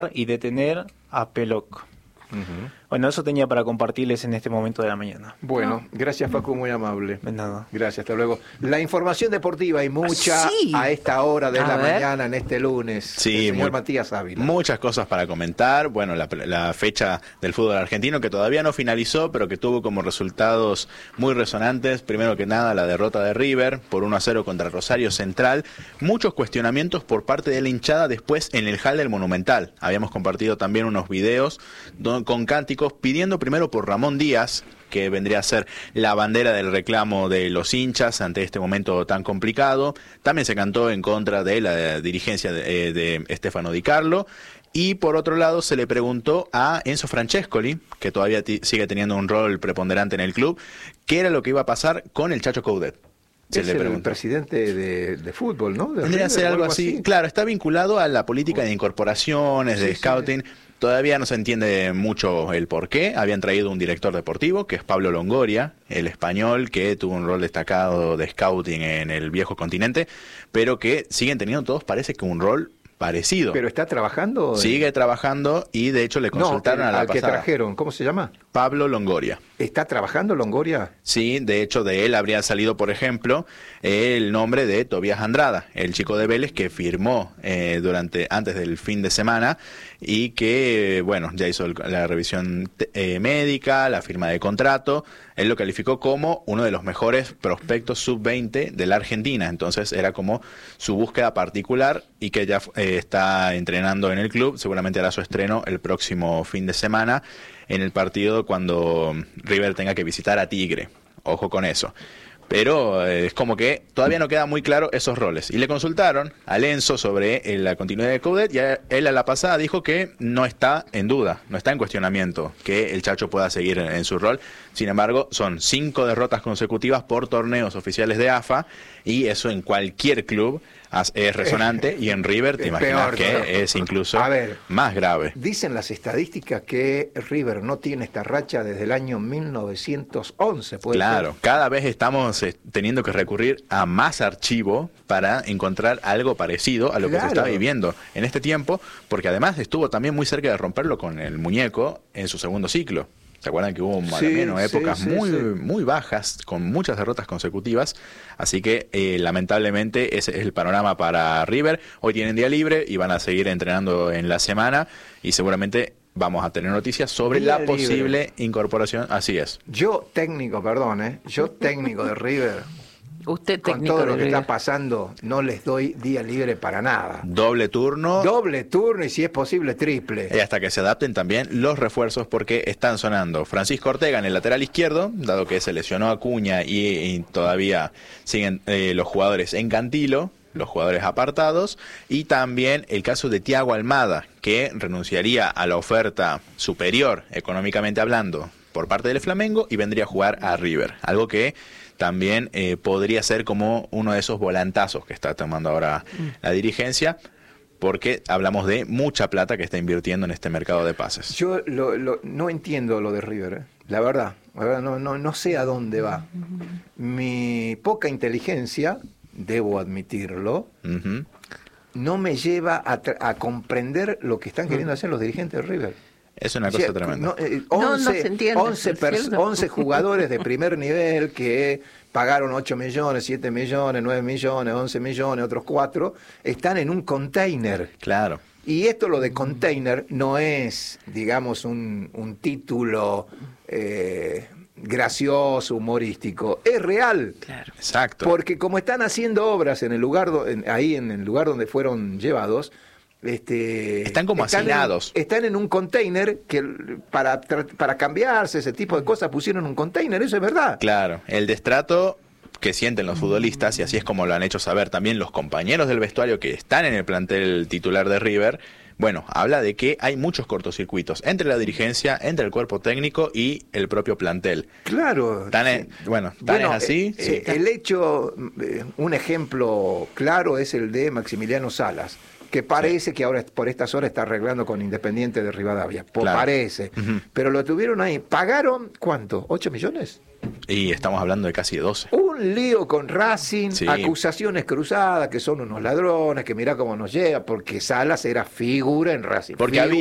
y detener a Peloc. Bueno, eso tenía para compartirles en este momento de la mañana. Bueno, gracias Facu, muy amable. De nada. Gracias, hasta luego. La información deportiva, hay mucha a esta hora de la mañana, en este lunes. Sí, el señor Matías Ávila. Muchas cosas para comentar. Bueno, la fecha del fútbol argentino que todavía no finalizó, pero que tuvo como resultados muy resonantes. Primero que nada, la derrota de River por 1-0 contra Rosario Central. Muchos cuestionamientos por parte de la hinchada después en el hall del Monumental. Habíamos compartido también unos videos con cánticos pidiendo primero por Ramón Díaz, que vendría a ser la bandera del reclamo de los hinchas ante este momento tan complicado. También se cantó en contra de la dirigencia de Stefano Di Carlo. Y por otro lado se le preguntó a Enzo Francescoli, que todavía sigue teniendo un rol preponderante en el club, qué era lo que iba a pasar con el Chacho Coudet. Es el presidente de fútbol, ¿no? Tendría que ser algo así. Claro, está vinculado a la política de incorporaciones, de scouting. Todavía no se entiende mucho el por qué. Habían traído un director deportivo, que es Pablo Longoria, el español, que tuvo un rol destacado de scouting en el viejo continente, pero que siguen teniendo todos, parece que un rol parecido. ¿Pero está trabajando? Sigue trabajando y de hecho le consultaron a la pasada. Al que trajeron, ¿cómo se llama? Pablo Longoria. ¿Está trabajando Longoria? Sí, de hecho de él habría salido, por ejemplo, el nombre de Tobías Andrada, el chico de Vélez que firmó antes del fin de semana y que, bueno, ya hizo la revisión médica, la firma de contrato. Él lo calificó como uno de los mejores prospectos sub-20 de la Argentina. Entonces era como su búsqueda particular y que ya está entrenando en el club. Seguramente hará su estreno el próximo fin de semana en el partido cuando River tenga que visitar a Tigre. Ojo con eso. Pero es como que todavía no queda muy claro esos roles. Y le consultaron a Lenzo sobre la continuidad de Coudet y él a la pasada dijo que no está en duda, no está en cuestionamiento que el Chacho pueda seguir en su rol. Sin embargo, son 5 derrotas consecutivas por torneos oficiales de AFA y eso en cualquier club es resonante y en River te imaginas que es incluso más grave. Dicen las estadísticas que River no tiene esta racha desde el año 1911. Claro, cada vez estamos teniendo que recurrir a más archivo para encontrar algo parecido a lo que se está viviendo en este tiempo, porque además estuvo también muy cerca de romperlo con el Muñeco en su segundo ciclo. ¿Se acuerdan que hubo épocas muy bajas, con muchas derrotas consecutivas? Así que lamentablemente ese es el panorama para River. Hoy tienen día libre y van a seguir entrenando en la semana y seguramente vamos a tener noticias sobre la posible incorporación. Así es. Yo técnico de River. Usted con todo lo que está pasando, no les doy día libre para nada. Doble turno y si es posible triple. Y hasta que se adapten también los refuerzos porque están sonando Francisco Ortega en el lateral izquierdo, dado que se lesionó Acuña y todavía siguen los jugadores en Cantilo, los jugadores apartados, y también el caso de Thiago Almada, que renunciaría a la oferta superior económicamente hablando por parte del Flamengo y vendría a jugar a River, algo que también podría ser como uno de esos volantazos que está tomando ahora la dirigencia, porque hablamos de mucha plata que está invirtiendo en este mercado de pases. Yo no entiendo lo de River, la verdad no sé a dónde va. Mi poca inteligencia, debo admitirlo, no me lleva a comprender lo que están queriendo hacer los dirigentes de River. Es una cosa tremenda. 11 jugadores de primer nivel que pagaron 8 millones, 7 millones, 9 millones, 11 millones, otros 4, están en un container. Claro. Y esto, lo de container, no es, digamos, un título gracioso, humorístico. Es real. Claro. Exacto. Porque como están haciendo obras en el lugar en el lugar donde fueron llevados, están como hacinados. Están en un container que para cambiarse ese tipo de cosas pusieron un container, eso es verdad. Claro, el destrato que sienten los futbolistas, y así es como lo han hecho saber también los compañeros del vestuario que están en el plantel titular de River, bueno, habla de que hay muchos cortocircuitos entre la dirigencia, entre el cuerpo técnico y el propio plantel. Claro. ¿Tan es así? Sí. El hecho, un ejemplo claro es el de Maximiliano Salas, que parece que ahora por estas horas está arreglando con Independiente de Rivadavia. Claro. Parece. Pero lo tuvieron ahí. ¿Pagaron cuánto? ¿8 millones? Y estamos hablando de casi 12. Un lío con Racing, Sí. acusaciones cruzadas, que son unos ladrones, que mirá cómo nos llega, porque Salas era figura en Racing. Porque había